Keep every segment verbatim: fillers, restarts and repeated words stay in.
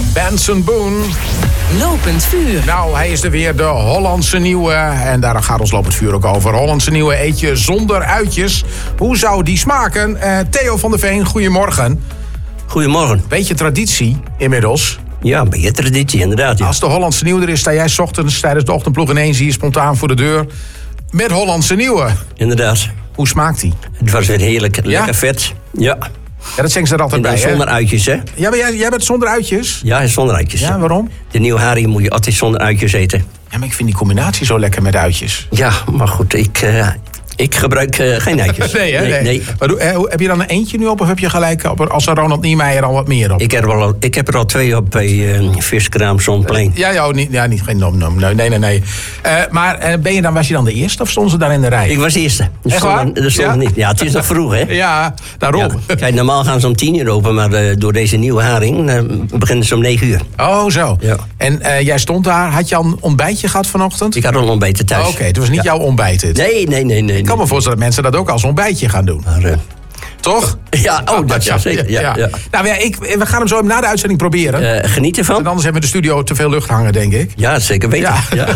Benson Boone. Lopend vuur. Nou, hij is er weer, de Hollandse nieuwe. En daar gaat ons lopend vuur ook over. Hollandse nieuwe eetje zonder uitjes. Hoe zou die smaken? Uh, Theo van der Veen, goedemorgen. Goedemorgen. Beetje traditie inmiddels. Ja, een beetje traditie, inderdaad. Ja. Als de Hollandse nieuwe er is, sta jij 's ochtends tijdens de ochtendploeg ineens hier spontaan voor de deur. Met Hollandse nieuwe. Inderdaad. Hoe smaakt die? Het was weer heerlijk, lekker Ja? vet. Ja. Ja, dat zeggen ze er altijd En dan bij, zonder hè? uitjes, hè? Ja, maar jij, jij bent zonder uitjes? Ja, zonder uitjes. Ja, waarom? De nieuwe haring moet je altijd zonder uitjes eten. Ja, maar ik vind die combinatie zo lekker met uitjes. Ja, maar goed, ik, uh, ik gebruik uh, geen uitjes. Nee, hè? Nee. nee, nee. Maar, doe- hè, hoe- heb je dan een eentje nu op of heb je gelijk op, als een Ronald Niemeyer al wat meer op? Ik heb, er al, ik heb er al twee op bij uh, Viskraam Zonplein. Ja, ja, niet, ja, niet geen nom nom. Nee, nee, nee. nee. Uh, maar uh, ben je dan, was je dan de eerste of stonden ze daar in de rij? Ik was de eerste. Er Echt stond, waar? er stond Ja? niet. Ja, het is nog vroeg, hè? Ja, daarom. Ja. Kijk, normaal gaan ze om tien uur open, maar uh, door deze nieuwe haring uh, beginnen ze om negen uur. Oh, zo. Ja. En uh, jij stond daar, had je al een ontbijtje gehad vanochtend? Ik had al een ontbijt thuis. Oh, Oké, okay, het was niet Ja. jouw ontbijt dit. Nee, nee, nee, nee. Ik kan me voorstellen dat mensen dat ook als ontbijtje gaan doen. Maar, uh, Toch? ja, oh, dat ja, zeker. Ja, ja. Nou ja, ik, we gaan hem zo na de uitzending proberen. Uh, geniet ervan. En anders hebben we in de studio te veel lucht hangen, denk ik. Ja, zeker weten. Ja. Ja.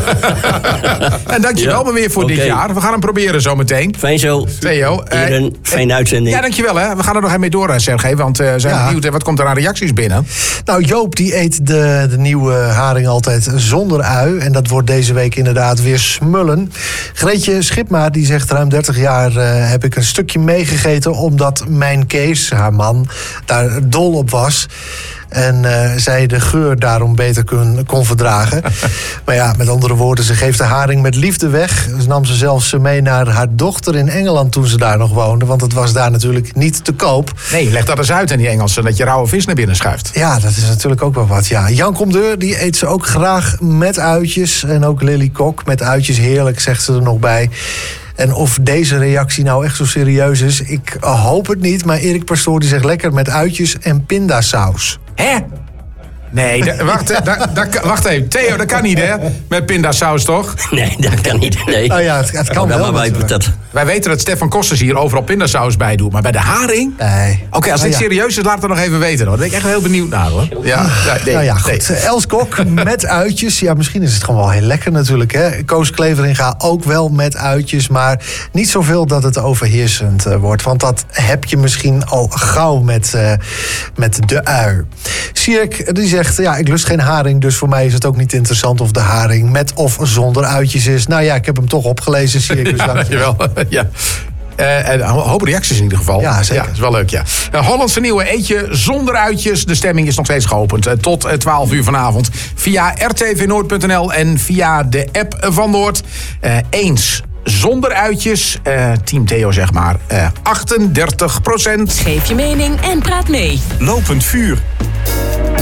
En dankjewel Ja. maar weer voor Oké. dit jaar. We gaan hem proberen zometeen. Fijn zo. Theo. eh, Weer een fijne uitzending. Ja, dankjewel hè. We gaan er nog even mee door, Sergej. Want we uh, zijn Ja. benieuwd, hè, wat komt er aan reacties binnen? Nou, Joop die eet de, de nieuwe haring altijd zonder ui. En dat wordt deze week inderdaad weer smullen. Greetje Schipma die zegt ruim dertig jaar uh, heb ik een stukje meegegeten... omdat mijn Kees, haar man, daar dol op was... En uh, zij de geur daarom beter kon, kon verdragen. Maar ja, met andere woorden, ze geeft de haring met liefde weg. Ze nam ze zelfs mee naar haar dochter in Engeland toen ze daar nog woonde. Want het was daar natuurlijk niet te koop. Nee, leg dat eens uit in die Engelsen, dat je rauwe vis naar binnen schuift. Ja, dat is natuurlijk ook wel wat, ja. Jan Comdeur, die eet ze ook graag met uitjes. En ook Lily Kok met uitjes, heerlijk, zegt ze er nog bij. En of deze reactie nou echt zo serieus is, ik hoop het niet. Maar Erik Pastoor die zegt lekker met uitjes en pindasaus. Hè? Nee, da, wacht, da, da, wacht even. Theo, dat kan niet, hè? Met pindasaus, toch? Nee, dat kan niet. Nee. Nou ja, het, het kan wel. Maar wij natuurlijk. dat. Wij weten dat Stefan Kosters hier overal pindasaus bij doet. Maar bij de haring? Nee. Oké, als Nou dit ja. serieus is, laat het nog even weten. Hoor. Daar ben ik echt heel benieuwd naar, hoor. Ja, ja, nee, Nou ja, nee. goed. Els Kok met uitjes. Ja, misschien is het gewoon wel heel lekker natuurlijk. Hè? Koos Kleveringa ook wel met uitjes. Maar niet zoveel dat het overheersend uh, wordt. Want dat heb je misschien al gauw met, uh, met de ui. Sierk, die zegt, ja, ik lust geen haring. Dus voor mij is het ook niet interessant of de haring met of zonder uitjes is. Nou ja, ik heb hem toch opgelezen, Sierk. Dus Ja, dank je wel. dankjewel. Ja. Uh, en een hoop reacties in ieder geval. Ja, zeker. dat is wel leuk, ja. Uh, Hollandse nieuwe eetje zonder uitjes. De stemming is nog steeds geopend. Uh, tot uh, twaalf uur vanavond. Via r t v noord punt n l en via de app van Noord. Uh, eens zonder uitjes. Uh, Team Theo, zeg maar. Uh, achtendertig procent. Geef je mening en praat mee. Lopend vuur.